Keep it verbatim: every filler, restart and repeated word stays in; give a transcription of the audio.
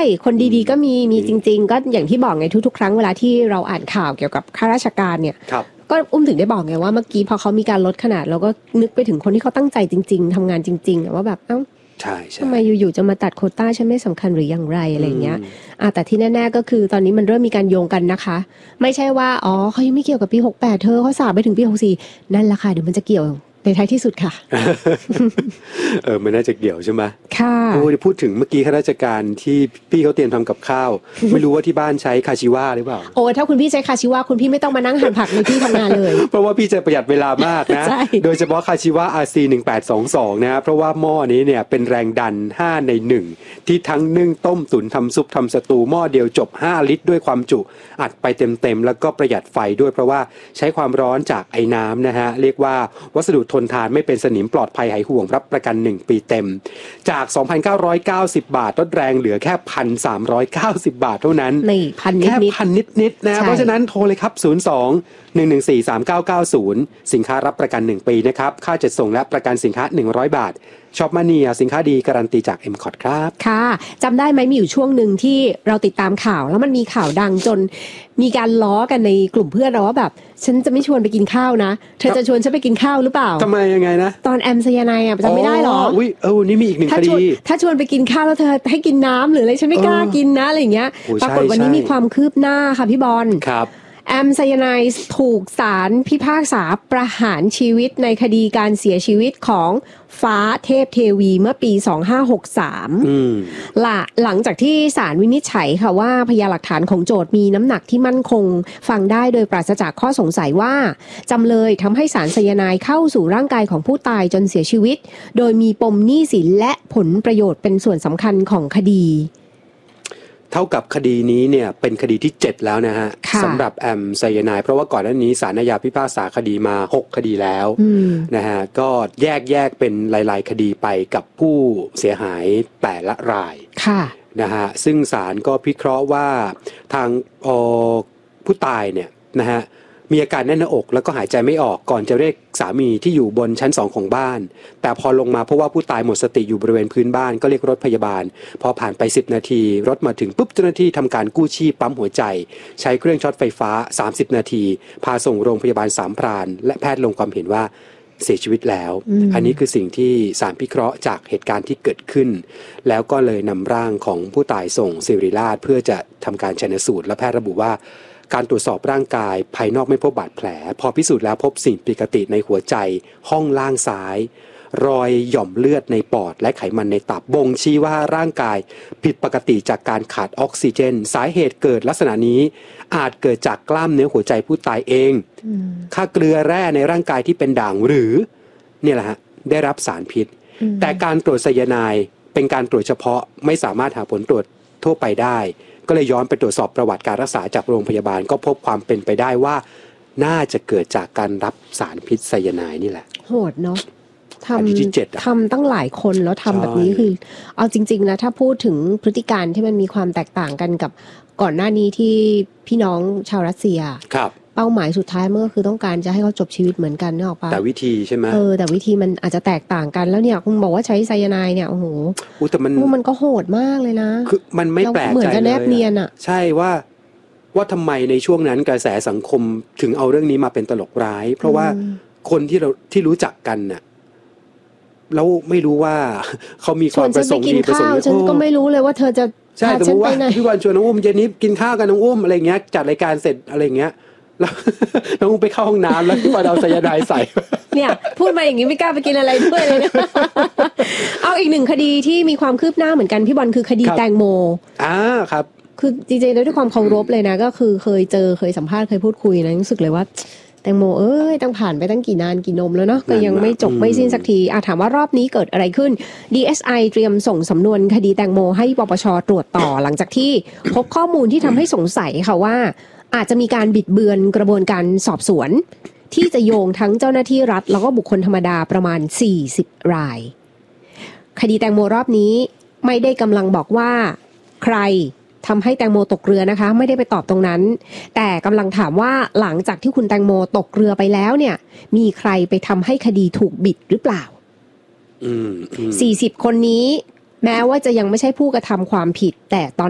คนดีๆก็มีมีจริงๆก็อย่างที่บอกไงทุกๆครั้งเวลาที่เราอ่านข่าวเกี่ยวกับข้าราชการเนี่ยก็อุ้มถึงได้บอกไงว่าเมื่อกี้พอเขามีการลดขนาดเราก็นึกไปถึงคนที่เขาตั้งใจจริงๆทำงานจริงๆว่าแบบเอ้าใช่ใช่ทำไมอยู่ๆจะมาตัดโควต้าฉันไม่สำคัญหรืออย่างไรอะไรเงี้ยอ่ะแต่ที่แน่ๆก็คือตอนนี้มันเริ่มมีการโยงกันนะคะไม่ใช่ว่าอ๋อเขายังไม่เกี่ยวกับปีหกสิบแปดเธอเขาสาบไปถึงปีหกสิบสี่นั่นแหละค่ะเดี๋ยวมันจะเกี่ยวในท้ายที่สุดค่ะเออมันน่าจะเกี่ยวใช่ไหมค่ะโอ้ยพูดถึงเมื่อกี้ข้าราชการที่พี่เขาเตรียมทำกับข้าว ไม่รู้ว่าที่บ้านใช้คาชิวะหรือเปล่าโอ้ถ้าคุณพี่ใช้คาชิวะคุณพี่ไม่ต้องมานั่งหั่นผักในที่ทำงานเลยเพราะว่าพี่จะประหยัดเวลามากนะ โดยเฉพาะคาชิวะ อาร์ ซี หนึ่งแปดสองสอง นะเพราะว่าหม้อนี้เนี่ยเป็นแรงดันห้าในหนึ่งที่ทั้งนึ่งต้มตุ๋นทำซุปทำสตูหม้อเดียวจบห้าลิตรด้วยความจุอัดไปเต็มๆแล้วก็ประหยัดไฟด้วยเพราะว่าใช้ความร้อนจากไอ้น้ำนะฮะเรียกว่าวัสดุทนทานไม่เป็นสนิมปลอดภัยหายห่วงรับประกันหนึ่งปีเต็มจาก สองพันเก้าร้อยเก้าสิบ บาทลดแรงเหลือแค่ หนึ่งพันสามร้อยเก้าสิบ บาทเท่านั้นนี่พันนิดๆแค่พันนิดๆนะเพราะฉะนั้นโทรเลยครับศูนย์ สอง หนึ่ง หนึ่ง สี่ สาม เก้า เก้า ศูนย์สินค้ารับประกันหนึ่งปีนะครับค่าจัดส่งและประกันสินค้าหนึ่งร้อยบาทช็อปมาเนียสินค้าดีการันตีจาก เอ็ม คอท ครับค่ะจำได้ไหมมีอยู่ช่วงหนึ่งที่เราติดตามข่าวแล้วมันมีข่าวดังจนมีการล้อกันในกลุ่มเพื่อนเราว่าแบบฉันจะไม่ชวนไปกินข้าวนะเธอจะชวนฉันไปกินข้าวหรือเปล่าทำไมยังไงนะตอนแอมไซยาไนด์อ่ะจำไม่ได้หรออุ้ยเออนี่มีอีกหนึ่งคดีถ้าชวนไปกินข้าวแล้วเธอให้กินน้ำหรืออะไรฉันไม่กล้ากินนะอะไรอย่างเงี้ยปรากฏวันนี้มีความคืบหน้าค่ะพี่บอลครับแอมไซยาไนด์ถูกศาลพิพากษาประหารชีวิตในคดีการเสียชีวิตของฟ้าเทพเทวีเมื่อปีสองพันห้าร้อยหกสิบสามอืมล่ะหลังจากที่ศาลวินิจฉัยค่ะว่าพยานหลักฐานของโจทก์มีน้ำหนักที่มั่นคงฟังได้โดยปราศจากข้อสงสัยว่าจำเลยทำให้สารไซยาไนด์เข้าสู่ร่างกายของผู้ตายจนเสียชีวิตโดยมีปมหนี้สินและผลประโยชน์เป็นส่วนสำคัญของคดีเท่ากับคดีนี้เนี่ยเป็นคดีที่เจ็ดแล้วนะฮะสำหรับแอมไซยาไนด์เพราะว่าก่อนหน้านี้ศาลอาญาพิพากษาคดีมาหกคดีแล้วนะฮะก็แยกแยกเป็นหลายๆคดีไปกับผู้เสียหายแต่ละรายนะฮะซึ่งศาลก็พิเคราะห์ว่าทางผู้ตายเนี่ยนะฮะมีอาการแน่นหน้าอกแล้วก็หายใจไม่ออกก่อนจะเรียกสามีที่อยู่บนชั้นสองของบ้านแต่พอลงมาเพราะว่าผู้ตายหมดสติอยู่บริเวณพื้นบ้านก็เรียกรถพยาบาลพอผ่านไปสิบนาทีรถมาถึงปุ๊บเจ้าหน้าที่ทำการกู้ชีพปั๊มหัวใจใช้เครื่องช็อตไฟฟ้าสามสิบนาทีพาส่งโรงพยาบาลสามพรานและแพทย์ลงความเห็นว่าเสียชีวิตแล้ว อ, อันนี้คือสิ่งที่ศาลพิเคราะห์จากเหตุการณ์ที่เกิดขึ้นแล้วก็เลยนำร่างของผู้ตายส่งศิริราชเพื่อจะทำการชันสูตรและแพทย์ระบุว่าการตรวจสอบร่างกายภายนอกไม่พบบาดแผลพอพิสูจน์แล้วพบสิ่งผิดปกติในหัวใจห้องล่างซ้ายรอยหย่อมเลือดในปอดและไขมันในตับบ่งชี้ว่าร่างกายผิดปกติจากการขาดออกซิเจนสาเหตุเกิดลักษณะนี้อาจเกิดจากกล้ามเนื้อหัวใจผู้ตายเองค่าเกลือแร่ในร่างกายที่เป็นด่างหรือเนี่ยแหละฮะได้รับสารพิษแต่การตรวจไซยาไนด์เป็นการตรวจเฉพาะไม่สามารถหาผลตรวจทั่วไปได้ก็เลยย้อนไปตรวจสอบประวัติการรักษาจากโรงพยาบาลก็พบความเป็นไปได้ว่าน่าจะเกิดจากการรับสารพิษไซยาไนด์นี่แหละโหดเนาะทำทำตั้งหลายคนแล้วทำแบบนี้คือเอาจริงๆนะถ้าพูดถึงพฤติการที่มันมีความแตกต่างกันกับก่อนหน้านี้ที่พี่น้องชาวรัสเซียครับเป้าหมายสุดท้ายมันก็คือต้องการจะให้เขาจบชีวิตเหมือนกันนึกออกปะแต่วิธีใช่ไหมเออแต่วิธีมันอาจจะแตกต่างกันแล้วเนี่ยคุณบอกว่าใช้ไซยาไนด์เนี่ยโอ้โหแต่มันมันก็โหดมากเลยนะคือมันไม่แปลกใจเลยเหมือนจะแนบเนียนอ่ะใช่ว่าว่าทำไมในช่วงนั้นกระแสสังคมถึงเอาเรื่องนี้มาเป็นตลกร้ายเพราะว่าคนที่เราที่รู้จักกันน่ะแล้วไม่รู้ว่าเขามีความประสงค์ดีประสงค์ฉันก็ไม่รู้เลยว่าเธอจะใช่แต่ว่าพี่วันชวนน้องอุ้มเย็นนี้กินข้าวกันน้องอุ้มอะไรเงี้ยจัดรายการเสร็จอะไรเงี้ยแล้วน้องอุ้มไปเข้าห้องน้ำแล้วพี่วันเอาไซยาไนด์ใส่เนี่ยพูดมาอย่างนี้ไม่กล้าไปกินอะไรด้วยเลยนะเอาอีกหนึ่งคดีที่มีความคืบหน้าเหมือนกันพี่บอลคือคดีแตงโมอ่าครับคือจริงๆแล้วด้วยความเคารพเลยนะก็คือเคยเจอเคยสัมภาษณ์เคยพูดคุยนะรู้สึกเลยว่าแตงโมเอ้ยต้องผ่านไปตั้งกี่นานกี่นมแล้วเนาะก็ยังไม่จบไม่สิ้นสักทีอ่ะถามว่ารอบนี้เกิดอะไรขึ้น ดี เอส ไอ เตรียมส่งสำนวนคดีแตงโมให้ปปช.ตรวจต่อหลังจากที่พบข้อมูลที่ทำให้สงสัยค่ะว่าอาจจะมีการบิดเบือนกระบวนการสอบสวนที่จะโยงทั้งเจ้าหน้าที่รัฐแล้วก็บุคคลธรรมดาประมาณสี่สิบรายคดีแตงโมรอบนี้ไม่ได้กำลังบอกว่าใครทำให้แตงโมตกเรือนะคะไม่ได้ไปตอบตรงนั้นแต่กำลังถามว่าหลังจากที่คุณแตงโมตกเรือไปแล้วเนี่ยมีใครไปทำให้คดีถูกบิดหรือเปล่าสี่สิบคนนี้แม้ว่าจะยังไม่ใช่ผู้กระทำความผิดแต่ตอน